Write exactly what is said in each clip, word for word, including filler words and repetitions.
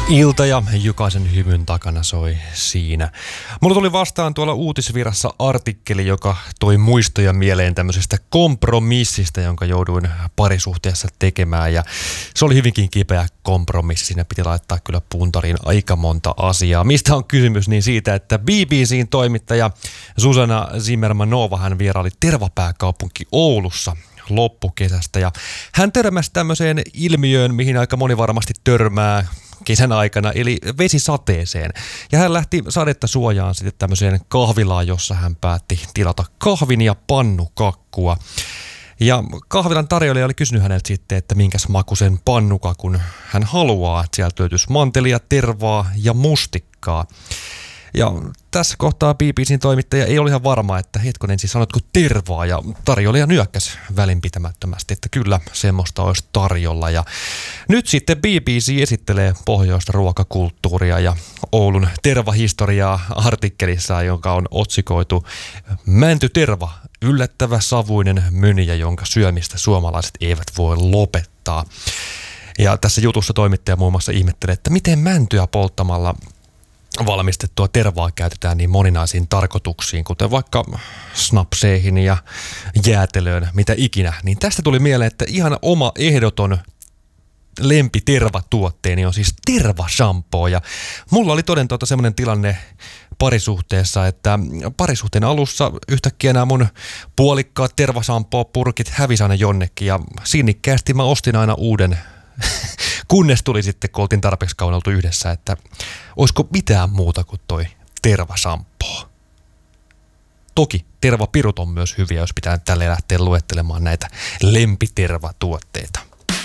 Ilta ja jokaisen hymyn takana soi siinä. Mulla tuli vastaan tuolla uutisvirassa artikkeli, joka toi muistoja mieleen tämmöisestä kompromissista, jonka jouduin parisuhteessa tekemään. Ja se oli hyvinkin kipeä kompromissi. Siinä piti laittaa kyllä puntariin aika monta asiaa. Mistä on kysymys? Niin siitä, että B B C:n toimittaja Zuzana Zimmermanova, hän vieraili tervapääkaupunki Oulussa loppukesästä. Ja hän törmäsi tämmöiseen ilmiöön, mihin aika moni varmasti törmää kesän aikana, eli vesisateeseen. Ja hän lähti sadetta suojaan sitten tämmöiseen kahvilaan, jossa hän päätti tilata kahvin ja pannukakkua. Ja kahvilan tarjoilija oli kysynyt häneltä sitten, että minkäs makuisen pannukakun hän haluaa. Että sieltä löytyisi mantelia, tervaa ja mustikkaa. Ja tässä kohtaa B B C:n toimittaja ei ole ihan varma, että hetkonen siis sanotko tervaa, ja tarjoilija nyökkäsi välinpitämättömästi, että kyllä semmoista olisi tarjolla. Ja nyt sitten B B C esittelee pohjoista ruokakulttuuria ja Oulun tervahistoriaa artikkelissaan, jonka on otsikoitu Mäntyterva, yllättävä savuinen mönjä, jonka syömistä suomalaiset eivät voi lopettaa. Ja tässä jutussa toimittaja muun muassa ihmettelee, että miten mäntyä polttamalla valmistettua tervaa käytetään niin moninaisiin tarkoituksiin, kuten vaikka snapseihin ja jäätelöön, mitä ikinä. Niin tästä tuli mieleen, että ihan oma ehdoton lempitervatuotteeni on siis tervashampoo. Ja mulla oli toden totta semmoinen tilanne parisuhteessa, että parisuhteen alussa yhtäkkiä nämä mun puolikkaat tervashampoo-purkit hävisi aina jonnekin, ja sinnikkäästi mä ostin aina uuden, kunnes tuli sitten, kun oltiin tarpeeksi kauan oltu yhdessä, että olisiko mitään muuta kuin toi tervasampoo. Toki tervapirut on myös hyviä, jos pitää tälleen lähteä luettelemaan näitä lempitervatuotteita.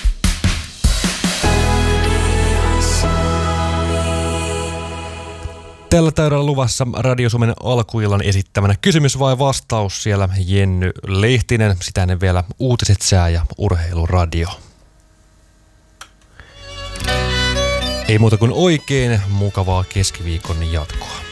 Tällä täydellä luvassa Radio Suomen alkuillan esittämänä kysymys vai vastaus, siellä Jenny Lehtinen, sitä ennen vielä uutiset, sää ja urheiluradio. Ei muuta kuin oikein mukavaa keskiviikon jatkoa.